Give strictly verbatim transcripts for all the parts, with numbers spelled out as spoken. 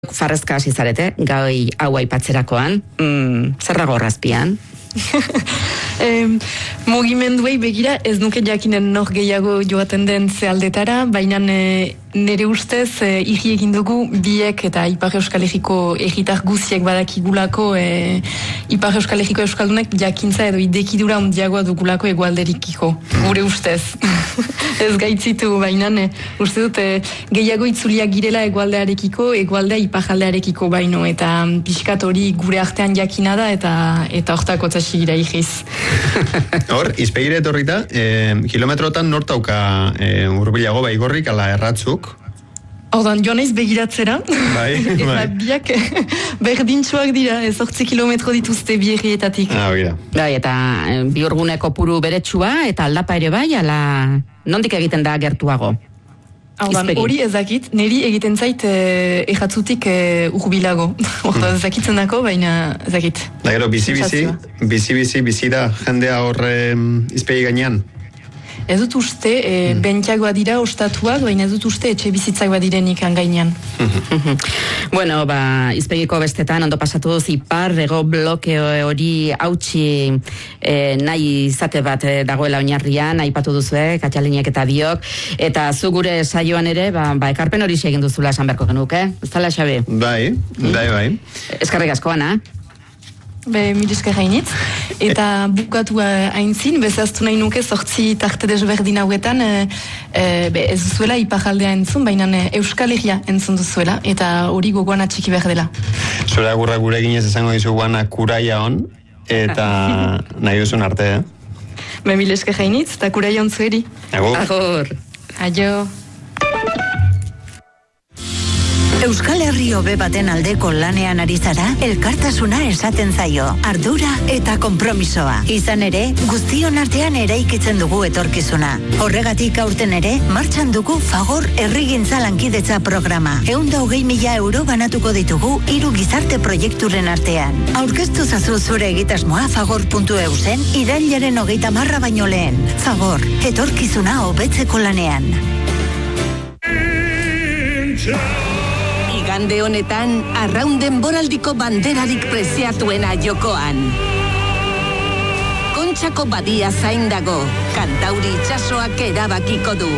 Farrezka hasi zarete, gai hau aipatzerakoan, mm, zer dago horrazpian? eh, mugimenduei begira ez nuke jakinen nor gehiago joaten den zealdetara, baina e, nire ustez e, irri egin dugu biek eta Ipar Euskal Herriko egitar guziek badakigulako e, Ipar Euskal Herriko euskaldunek jakintza edo idekidura ondiagoa dugulako egualderikiko, gure ustez. Ez gaitzitu, baina e, uste dut e, gehiago itzuliak girela egualdearekiko, egualdea iparaldearekiko baino, eta pixkat hori gure artean jakina da eta eta hortako gira ikiz. Hor, izpegire etorrita, eh, kilometrotan nortauka eh, urbilago baigorrik ala erratzuk? Ordan, joan eiz begiratzera. Bai, eta bai. biak berdintxoak dira, ez hortzi kilometro dituzte bierrietatik. Ah, bera. Bai, eta eh, biurguneko puru beretsua, eta aldapa ere bai, ala nondik egiten da gertuago? Ordan, hori ezakit, niri egiten zait eh, erratzutik eh, urbilago. Ordan, ezakitzen dako, baina ezakit. Da gero, bizi-bizi, bizi-bizi, bizi da jendea horre izpegi gainean? Ez dut uste, e, mm. bentiagoa dira ostatuak, baina ez dut uste etxe bizitzak badirenik gainean. Bueno, ba, izpegiko bestetan, ondo pasatu duz ipar, ego bloke hori hautsi e, nahi izate bat e, dagoela oinarrian, aipatu duzue, katxaliniek eta diok, eta zu gure saioan ere, ba, ba ekarpen hori egin duzula esan beharko genuke, ez tala, Xabi? Bai, bai, bai. Eskarrik asko, Ana. Be, miriska gainitz. Eta bukatu haintzin, bezaztu nahi nuke sortzi tarte desberdin hauetan, e, e, be, ez duzuela ipajaldea entzun, baina Euskal Herria entzun duzuela, eta hori gogoan atxiki behar dela. Zora gurra gure ginez esango dizu guana kuraia hon, eta nahi duzun arte, eh? Be, miriska gainitz, eta kuraia hon zueri. Agur. Agur. Aio. Euskal Herri hobe baten aldeko lanean ari zara, elkartasuna esaten zaio, ardura eta konpromisoa. Izan ere, guztion artean eraikitzen dugu etorkizuna. Horregatik aurten ere, martxan dugu Fagor Herrigintza Lankidetza programa. Ehunda hogei mila euro banatuko ditugu hiru gizarte proiekturen artean. Aurkeztu zazu zure egitasmoa fagor puntu eu zen, irailaren hogeita marra baino lehen. Fagor, etorkizuna hobetzeko lanean. Igande honetan, arraun denboraldiko banderarik preziatuena jokoan. Kontxako badia zain dago, Kantauri itsasoak erabakiko du.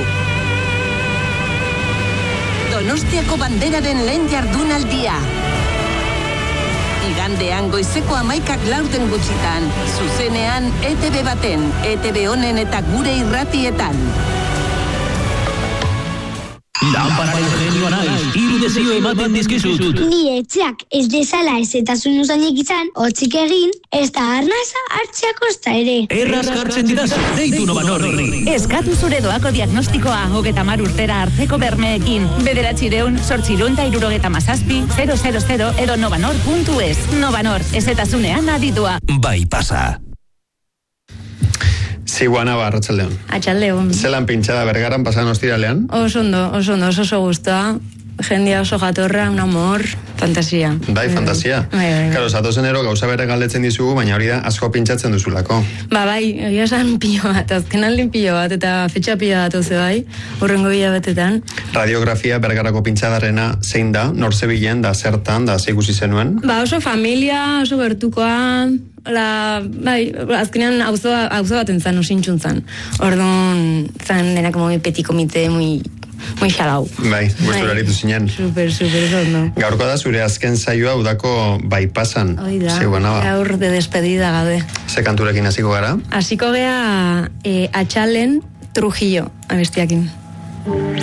Donostiako banderaren lehen jardunaldia. Igandean goizeko hamaikak laurden gutxitan, zuzenean E T B baten, E T B honen eta gure irratietan. Lanpararen genioa naiz, hiru desio ematen dizkizut. Ni etxeak ez dezala ezetasun usanik izan, hotzik egin, ez da arnaza hartzeak osta ere. Erraz jartzen didaz, deitu Novanorri. Eskatu zure doako diagnostikoa hogeta mar urtera hartzeko bermeekin. Bederatzireun, sortzirun eta irurogeta mazazpi, zero zero zero edo novanor puntu es. Novanor, ezetasunean aditua. Bai pasa. Ziguana ba, Arratsaldeon. Atxaldeon. Zelan pintxada Bergaran pasan ostiralean? Oso ondo, oso ondo, oso oso guztua. Jendia oso jatorra, un amor, fantasia. Bai, fantasia. Bai, bai, bai. Karo, zatozenero gauza bere galdetzen dizugu, baina hori da asko pintxatzen duzulako. Ba, bai, egia esan pilo bat, azken aldin pilo bat, eta fetxa pilo bat oze bai, horrengo bila batetan. Radiografia Bergarako pintxadarrena zein da, nor zebilen, da zertan, da zeikusi zenuen? Ba, oso familia, oso gertukoa, la, bai, azkenean auzo, auzo baten zan, osintxun zan. Orduan, zan denak muy petit komite, muy... Muy xalau. Bai, gustura aritu zinen. Super, super, ondo. Gaurko da zure azken saioa udako bai pasan. Oida, Ziguana ba. gaur de despedida gabe. Ze kanturekin hasiko gara? Hasiko gea eh, atxalen Trujillo abestiakin.